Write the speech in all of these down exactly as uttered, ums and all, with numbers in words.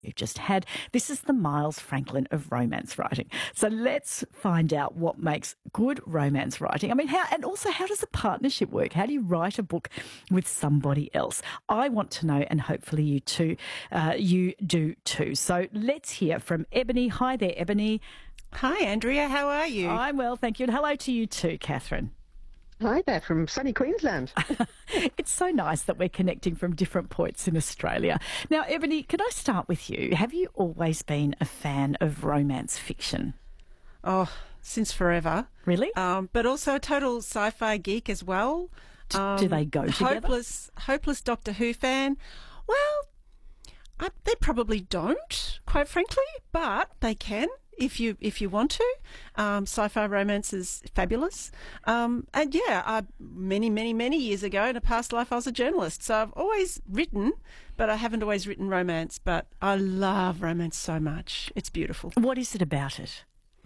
We've just had. This is the Miles Franklin of romance writing. So let's find out what makes good romance writing. I mean, how, and also how does a partnership work? How do you write a book with somebody else? I want to know, and hopefully you too, uh, you do too. So let's hear from Ebony. Hi there, Ebony. Hi, Andrea. How are you? I'm well, thank you. And hello to you too, Catherine. Hi there from sunny Queensland. It's so nice that we're connecting from different points in Australia. Now, Ebony, can I start with you? Have you always been a fan of romance fiction? Oh, since forever. Really? Um, but also a total sci-fi geek as well. Um, Do they go together? Hopeless, hopeless Doctor Who fan. Well, I, they probably don't, quite frankly, but they can. If you if you want to, um, sci-fi romance is fabulous, um, and yeah, I, many many many years ago in a past life I was a journalist, so I've always written, but I haven't always written romance. But I love romance so much; it's beautiful. What is it about it?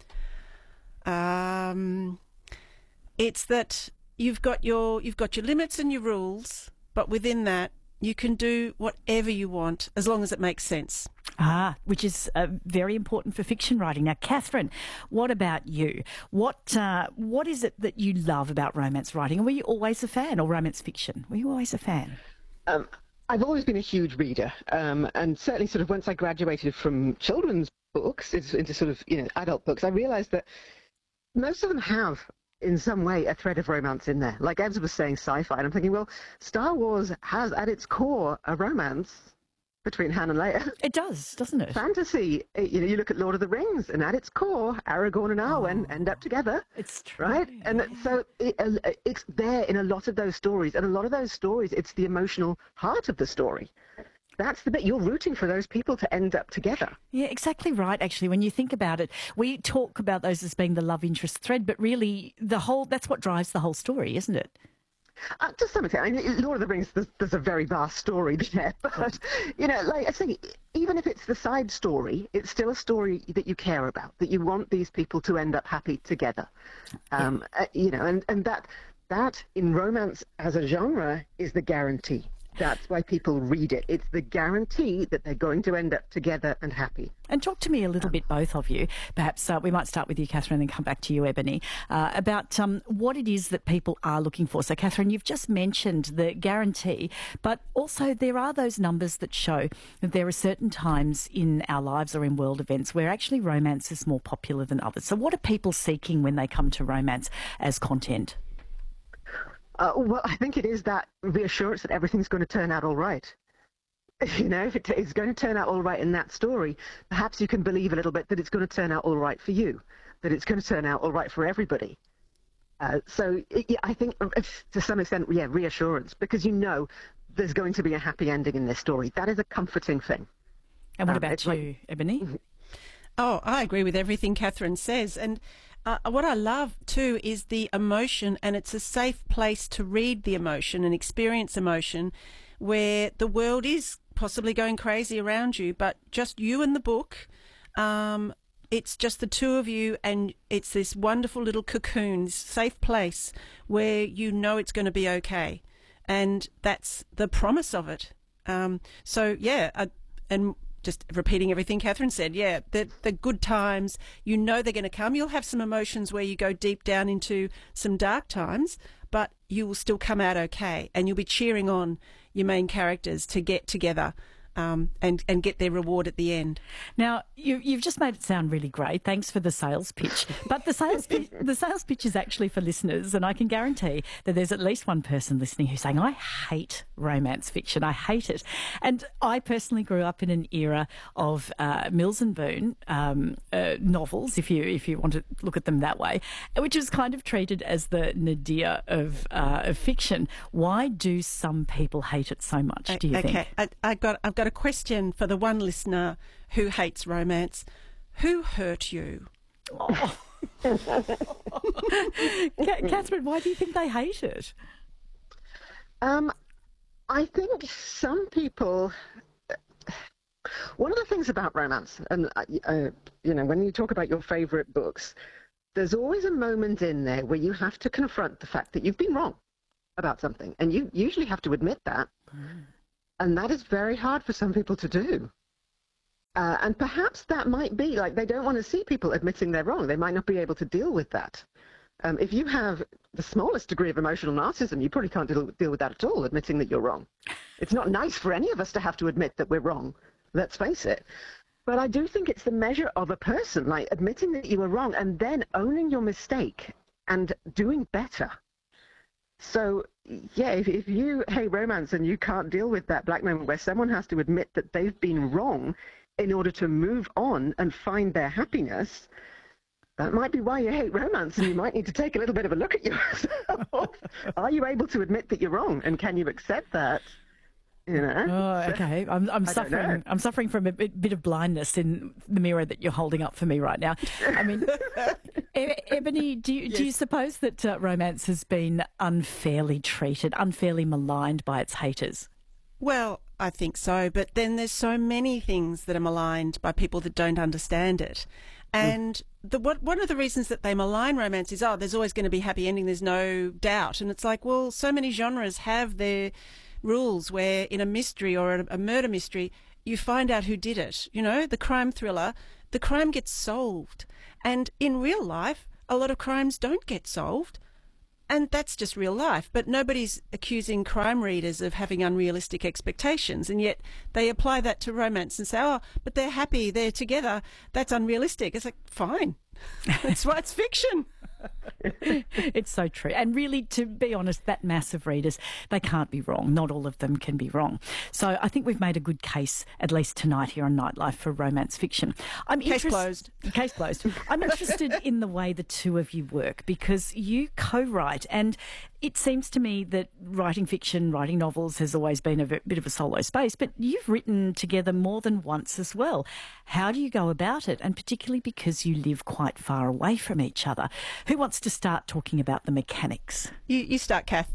Um, it's that you've got your you've got your limits and your rules, but within that you can do whatever you want as long as it makes sense. Ah, which is uh, very important for fiction writing. Now, Catherine, what about you? What uh, what is it that you love about romance writing? And were you always a fan, or romance fiction? Were you always a fan? Um, I've always been a huge reader, um, and certainly sort of once I graduated from children's books into, into sort of you know adult books, I realised that most of them have in some way a thread of romance in there. Like Evs was saying sci-fi, and I'm thinking, well, Star Wars has at its core a romance between Han and Leia. It does, doesn't it? Fantasy. You know, you look at Lord of the Rings, and at its core, Aragorn and Arwen oh, end up together. It's true, right? Yeah. And so it, uh, it's there in a lot of those stories, and a lot of those stories, it's the emotional heart of the story. That's the bit you're rooting for those people to end up together. Yeah, exactly right, actually. When you think about it, we talk about those as being the love interest thread, but really the whole, that's what drives the whole story, isn't it? Uh, to some extent, I mean, Lord of the Rings, there's, there's a very vast story there, but, you know, like I say, even if it's the side story, it's still a story that you care about, that you want these people to end up happy together. Um, uh, you know, and, and that, that in romance as a genre is the guarantee. That's why people read it. It's the guarantee that they're going to end up together and happy. And talk to me a little um, bit, both of you. Perhaps uh, we might start with you, Catherine, and then come back to you, Ebony, uh, about um, what it is that people are looking for. So, Catherine, you've just mentioned the guarantee, but also there are those numbers that show that there are certain times in our lives or in world events where actually romance is more popular than others. So what are people seeking when they come to romance as content? Uh, well, I think it is that reassurance that everything's going to turn out all right. You know, if it is going to turn out all right in that story, perhaps you can believe a little bit that it's going to turn out all right for you, that it's going to turn out all right for everybody. Uh, so it, yeah, I think to some extent, yeah, reassurance, because you know there's going to be a happy ending in this story. That is a comforting thing. And what um, about you, like, Ebony? Mm-hmm. Oh, I agree with everything Catherine says. And uh, what I love too is the emotion, and it's a safe place to read the emotion and experience emotion where the world is possibly going crazy around you, but just you and the book. Um, it's just the two of you, and it's this wonderful little cocoon, this safe place where you know it's going to be okay. And that's the promise of it. Um, so, yeah, I, and just repeating everything Catherine said, yeah, the, the good times, you know they're going to come. You'll have some emotions where you go deep down into some dark times, but you will still come out okay, and you'll be cheering on your main characters to get together um, and, and get their reward at the end. Now, you, you've just made it sound really great. Thanks for the sales pitch. But the sales pitch, the sales pitch is actually for listeners, and I can guarantee that there's at least one person listening who's saying, I hate romance fiction. I hate it. And I personally grew up in an era of uh, Mills and Boon um, uh, novels, if you if you want to look at them that way, which is kind of treated as the nadir of, uh, of fiction. Why do some people hate it so much, do you okay. think? Okay, I, I got, I've got a question for the one listener who hates romance. Who hurt you? Oh. Catherine, why do you think they hate it? Um, I think some people... One of the things about romance, and uh, you know, when you talk about your favourite books, there's always a moment in there where you have to confront the fact that you've been wrong about something, and you usually have to admit that. Mm. And that is very hard for some people to do. Uh, and perhaps that might be, like, they don't want to see people admitting they're wrong. They might not be able to deal with that. Um, if you have the smallest degree of emotional narcissism, you probably can't deal, deal with that at all, admitting that you're wrong. It's not nice for any of us to have to admit that we're wrong. Let's face it. But I do think it's the measure of a person, like admitting that you were wrong and then owning your mistake and doing better. So, yeah, if, if you hate romance and you can't deal with that black moment where someone has to admit that they've been wrong in order to move on and find their happiness, that might be why you hate romance, and you might need to take a little bit of a look at yourself. Are you able to admit that you're wrong, and can you accept that? You know? Oh, okay. I'm, I'm suffering. I'm suffering from a bit, bit of blindness in the mirror that you're holding up for me right now. I mean, e- Ebony, do you, yes. do you suppose that uh, romance has been unfairly treated, unfairly maligned by its haters? Well, I think so. But then there's so many things that are maligned by people that don't understand it. And the, what, one of the reasons that they malign romance is, oh, there's always going to be happy ending, there's no doubt. And it's like, well, so many genres have their rules where in a mystery or a, a murder mystery, you find out who did it. You know, the crime thriller, the crime gets solved. And in real life, a lot of crimes don't get solved. And that's just real life. But nobody's accusing crime readers of having unrealistic expectations. And yet they apply that to romance and say, oh, but they're happy, they're together. That's unrealistic. It's like, fine. That's why it's fiction. It's so true. And really, to be honest, that mass of readers, they can't be wrong. Not all of them can be wrong. So I think we've made a good case, at least tonight here on Nightlife, for romance fiction. I'm case interest- closed. Case closed. I'm interested in the way the two of you work, because you co-write, and it seems to me that writing fiction, writing novels has always been a bit of a solo space, but you've written together more than once as well. How do you go about it? And particularly because you live quite far away from each other. Who wants to start talking about the mechanics? You, you start, Kath.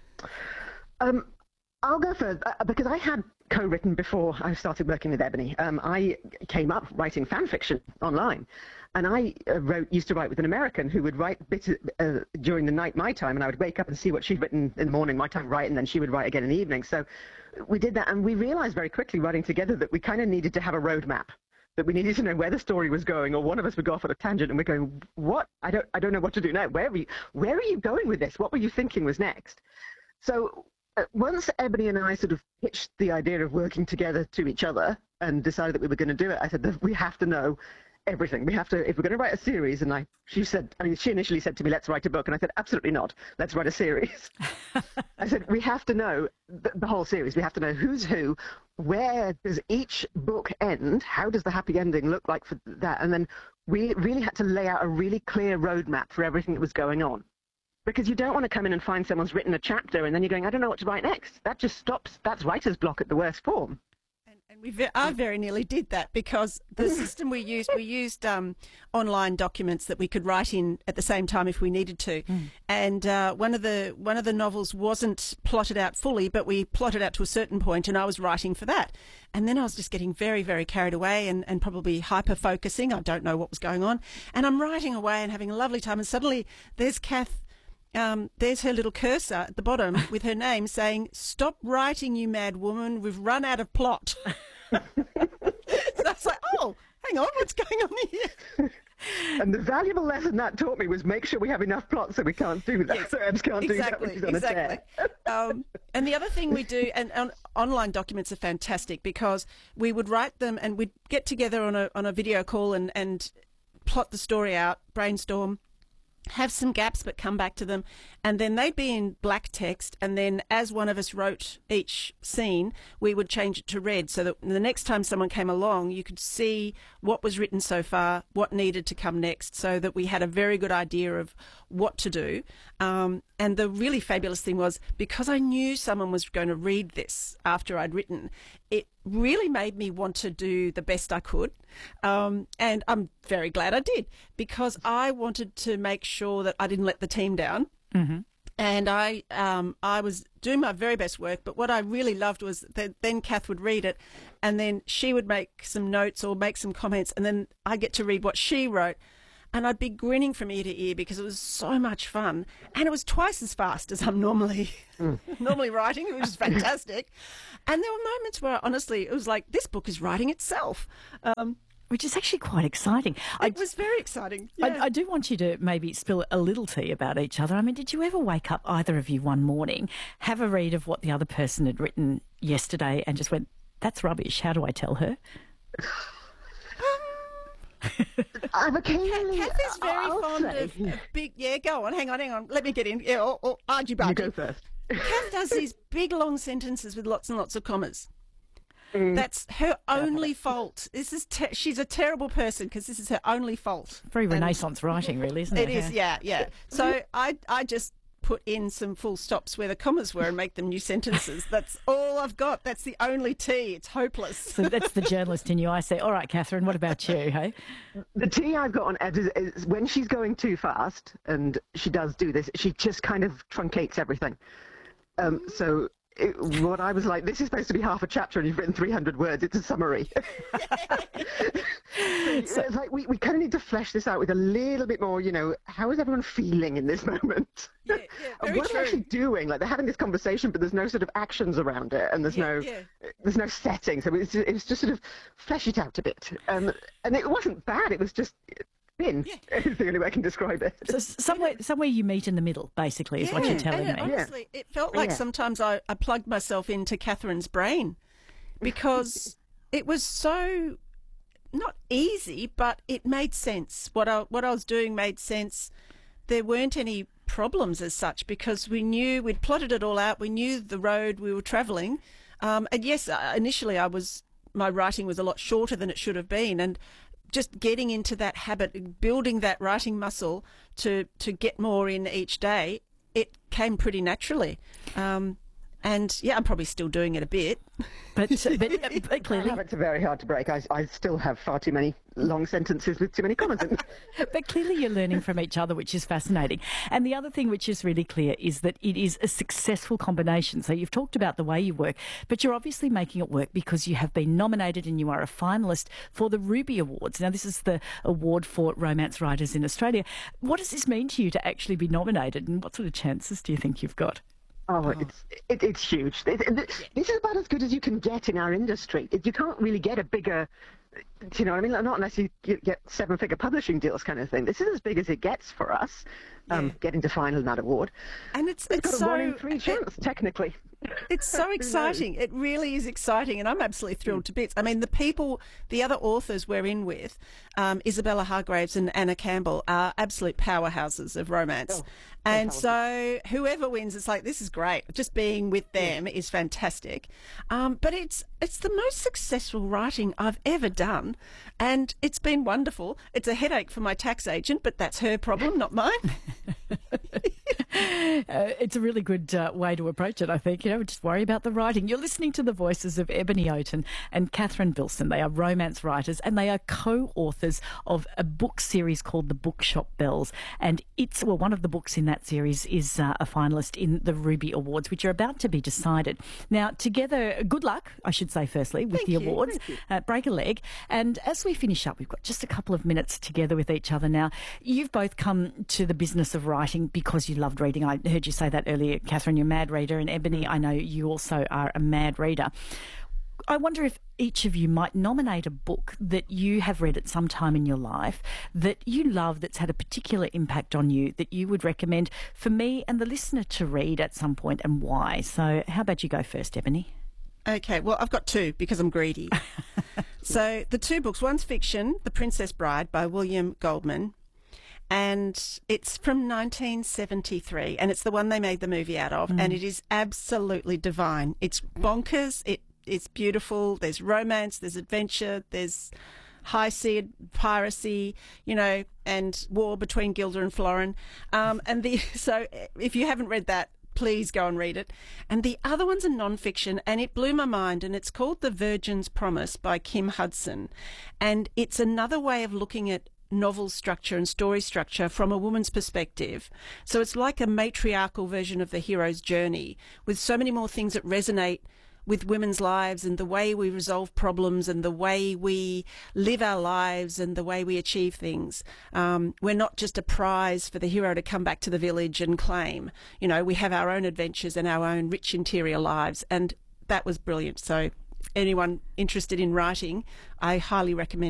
Um, I'll go first, uh, because I had co-written before I started working with Ebony. Um, I came up writing fan fiction online. And I uh, wrote, used to write with an American who would write bits uh, during the night, my time, and I would wake up and see what she'd written in the morning, my time, write, and then she would write again in the evening. So we did that, and we realized very quickly, writing together, that we kind of needed to have a roadmap, that we needed to know where the story was going, or one of us would go off on a tangent, and we're going, what? I don't, I don't know what to do now. Where are you, where are you going with this? What were you thinking was next? So uh, once Ebony and I sort of pitched the idea of working together to each other and decided that we were going to do it, I said that we have to know everything. We have to, if we're going to write a series, and I, she said, I mean, she initially said to me, let's write a book. And I said, absolutely not. Let's write a series. I said, we have to know the, the whole series. We have to know who's who, where does each book end? How does the happy ending look like for that? And then we really had to lay out a really clear roadmap for everything that was going on. Because you don't want to come in and find someone's written a chapter and then you're going, I don't know what to write next. That just stops. That's writer's block at the worst form. We ve- I very nearly did that, because the system we used, we used um, online documents that we could write in at the same time if we needed to. Mm. And uh, one of the one of the novels wasn't plotted out fully, but we plotted out to a certain point, and I was writing for that. And then I was just getting very, very carried away and, and probably hyper-focusing. I don't know what was going on. And I'm writing away and having a lovely time, and suddenly there's Kath. Um, there's her little cursor at the bottom with her name saying, "Stop writing, you mad woman. We've run out of plot." So I was like, oh, hang on, what's going on here? And the valuable lesson that taught me was make sure we have enough plot so we can't do that. Yes, so Ebs can't exactly, do that when she's on exactly. a tear. um, and the other thing we do, and, and online documents are fantastic, because we would write them and we'd get together on a on a video call and, and plot the story out, brainstorm, have some gaps but come back to them, and then they'd be in black text, and then as one of us wrote each scene, we would change it to red, so that the next time someone came along you could see what was written so far, what needed to come next, so that we had a very good idea of what to do. Um, and the really fabulous thing was, because I knew someone was going to read this after I'd written, it really made me want to do the best I could. Um, and I'm very glad I did, because I wanted to make sure that I didn't let the team down. Mm-hmm. And I um, I was doing my very best work, but what I really loved was that then Kath would read it, and then she would make some notes or make some comments, and then I get to read what she wrote. and I'd be grinning from ear to ear because it was so much fun, and it was twice as fast as I'm normally mm. normally writing, which is fantastic. And there were moments where, honestly, it was like, this book is writing itself. Um, Which is actually quite exciting. It I, was very exciting. Yeah. I, I do want you to maybe spill a little tea about each other. I mean, did you ever wake up, either of you, one morning, have a read of what the other person had written yesterday and just went, that's rubbish, how do I tell her? I'm occasionally... Kath is very I'll fond say. of, of big... Yeah, go on, hang on, hang on. Let me get in. Yeah, or, or argue back. You go first. Kath does these big, long sentences with lots and lots of commas. Mm. That's her only fault. This is te- she's a terrible person because this is her only fault. Very And Renaissance writing, really, isn't it? It is, yeah, yeah. So I, I just put in some full stops where the commas were and make them new sentences. That's all I've got. That's the only tea. It's hopeless. So that's the journalist in you. I say, all right, Catherine, what about you, hey? The tea I've got on Ed is, is when she's going too fast, and she does do this, she just kind of truncates everything. Um, so... It, what I was like, this is supposed to be half a chapter and you've written three hundred words. It's a summary. So it's like we, we kind of need to flesh this out with a little bit more, you know, how is everyone feeling in this moment? Yeah, yeah, very and what true. are they actually doing? Like, they're having this conversation, but there's no sort of actions around it, and there's Yeah, no yeah. there's no setting. So it's just, it was just sort of flesh it out a bit. Um, and it wasn't bad. It was just... thin, Yeah. is the only way I can describe it. So somewhere, somewhere you meet in the middle, basically, is Yeah, what you're telling and it, me. honestly, it felt like Yeah. sometimes I, I plugged myself into Catherine's brain because it was so not easy, but it made sense. What I what I was doing made sense. There weren't any problems as such because we knew we'd plotted it all out. We knew the road we were travelling, um, and yes, uh, initially I was my writing was a lot shorter than it should have been, and just getting into that habit, building that writing muscle to, to get more in each day, it came pretty naturally. Um, and, yeah, I'm probably still doing it a bit. But, but, but clearly... Habits are very hard to break. I, I still have far too many long sentences with too many commas in them. But clearly you're learning from each other, which is fascinating. And the other thing which is really clear is that it is a successful combination. So you've talked about the way you work, but you're obviously making it work because you have been nominated and you are a finalist for the Ruby Awards. Now, this is the award for romance writers in Australia. What does this mean to you to actually be nominated, and what sort of chances do you think you've got? Oh, it's it, it's huge. It, it, this is about as good as you can get in our industry. It, you can't really get a bigger, you know what I mean? Not unless you get seven-figure publishing deals kind of thing. This is as big as it gets for us, um, Yeah. getting to final in that award. And it's, It's it's got a so... one in three chance, technically. It's so Who knows? exciting. It really is exciting, and I'm absolutely thrilled to bits. I mean, the people, the other authors we're in with, um, Isabella Hargraves and Anna Campbell, are absolute powerhouses of romance. Oh, and so whoever wins, it's like, this is great. Just being with them is fantastic. Um, but it's it's the most successful writing I've ever done, and it's been wonderful. It's a headache for my tax agent, but that's her problem, not mine. Uh, it's a really good uh, way to approach it, I think. You know, just worry about the writing. You're listening to the voices of Ebony Oaten and Catherine Bilson. They are romance writers and they are co-authors of a book series called The Bookshop Bells. And it's, well, one of the books in that series is uh, a finalist in the Ruby Awards, which are about to be decided. Now, together, good luck, I should say, firstly, with Thank the you, awards. Uh, break a leg. And as we finish up, we've got just a couple of minutes together with each other now. You've both come to the business of writing because you loved reading. I heard you say that earlier, Catherine, you're a mad reader, and Ebony, I know you also are a mad reader. I wonder if each of you might nominate a book that you have read at some time in your life that you love, that's had a particular impact on you, that you would recommend for me and the listener to read at some point, and why. So how about you go first, Ebony? Okay, well, I've got two because I'm greedy. So the two books, one's fiction, The Princess Bride by William Goldman, and it's from nineteen seventy-three, and it's the one they made the movie out of, mm. and it is absolutely divine. It's bonkers, it, it's beautiful, there's romance, there's adventure, there's high sea piracy, you know, and war between Gilda and Florin. Um, and the so if you haven't read that, please go and read it. And the other one's a non-fiction, and it blew my mind, and it's called The Virgin's Promise by Kim Hudson. And it's another way of looking at novel structure and story structure from a woman's perspective. So it's like a matriarchal version of the hero's journey with so many more things that resonate with women's lives and the way we resolve problems and the way we live our lives and the way we achieve things. Um, we're not just a prize for the hero to come back to the village and claim. You know, we have our own adventures and our own rich interior lives, and that was brilliant. So anyone interested in writing, I highly recommend